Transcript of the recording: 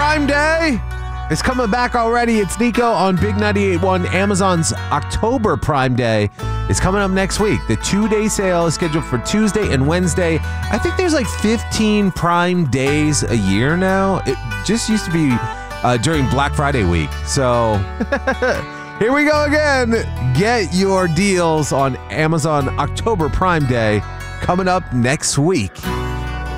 Prime Day is coming back already. It's Nico on Big 98.1. Amazon's October Prime Day is coming up next week. The 2-day sale is scheduled for Tuesday and Wednesday. I think there's like 15 Prime Days a year now. It just used to be during Black Friday week. So here we go again. Get your deals on Amazon October Prime Day coming up next week.